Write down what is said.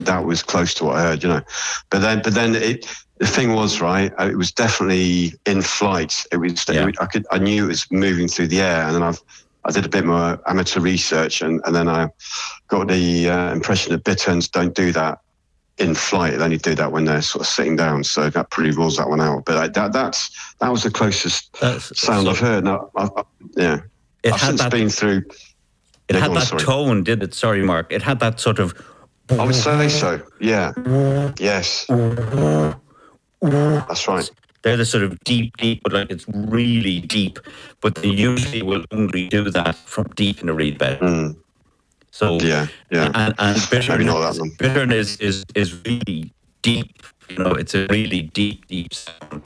that was close to what I heard, But then the thing was, right, it was definitely in flight. I knew it was moving through the air, and then I did a bit more amateur research, and then I got the impression that bitterns don't do that in flight. They only do that when they're sort of sitting down. So that pretty rules that one out. But that was the closest sound I've heard. Now, I've since been through. It had that tone, did it? Sorry, Mark. It had that sort of. I would say so. Yeah. Yes. That's right. They're the sort of deep, but like it's really deep. But they usually will only do that from deep in a reed bed. Mm. So yeah. And maybe not that one. bittern is really deep. It's a really deep sound.